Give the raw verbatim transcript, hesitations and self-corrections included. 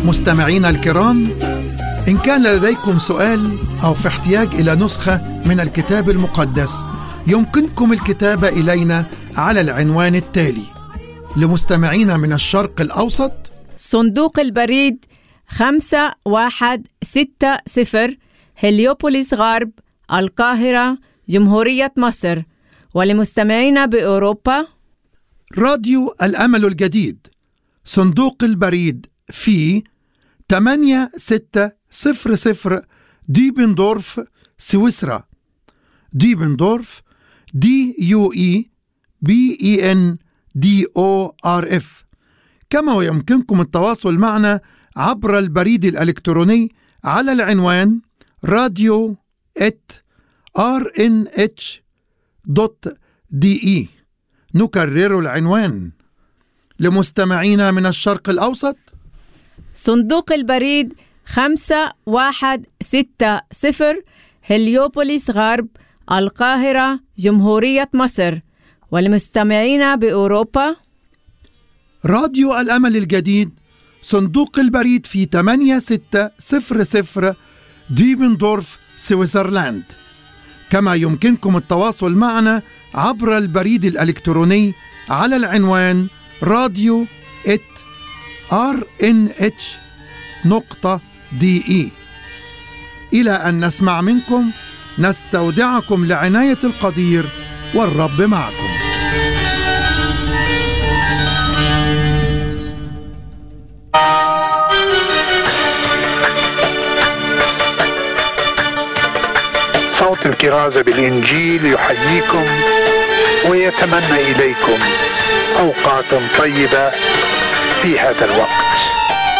مستمعينا الكرام، إن كان لديكم سؤال أو في احتياج إلى نسخة من الكتاب المقدس يمكنكم الكتابة إلينا على العنوان التالي: لمستمعينا من الشرق الأوسط، صندوق البريد خمسة واحد ستة صفر، هليوبوليس غرب، القاهرة، جمهورية مصر. ولمستمعينا بأوروبا، راديو الأمل الجديد، صندوق البريد في ثمانية ستة صفر صفر، ديبندورف، سويسرا. ديبندورف، دي يو إي بي إي إن دي أو آر إف. كما ويمكنكم التواصل معنا عبر البريد الإلكتروني على العنوان راديو آت آر إن إتش دوت دي إي. نكرر العنوان: لمستمعينا من الشرق الأوسط، صندوق البريد خمسة واحد ستة صفر، هليوبوليس غرب، القاهرة، جمهورية مصر. ولمستمعينا بأوروبا، راديو الأمل الجديد، صندوق البريد في ثمانية ستة صفر صفر، ديبندورف، سويسرلاند. كما يمكنكم التواصل معنا عبر البريد الإلكتروني على العنوان راديو آت آر إن إتش نقطة دي إي. إلى أن نسمع منكم، نستودعكم لعناية القدير، والرب معكم. صوت الكرازة بالإنجيل يحييكم ويتمنى إليكم أوقات طيبة في هذا الوقت.